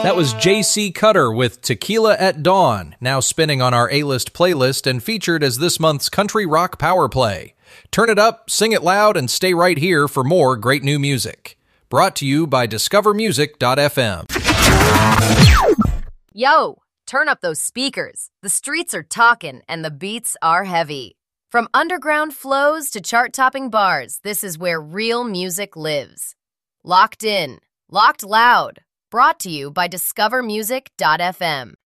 That was J.C. Cutter with Tequila at Dawn, now spinning on our A-List playlist and featured as this month's Country Rock Power Play. Turn it up, sing it loud, and stay right here for more great new music. Brought to you by discovermusic.fm. Yo, turn up those speakers. The streets are talking and the beats are heavy. From underground flows to chart-topping bars, this is where real music lives. Locked in, locked loud. Brought to you by discovermusic.fm.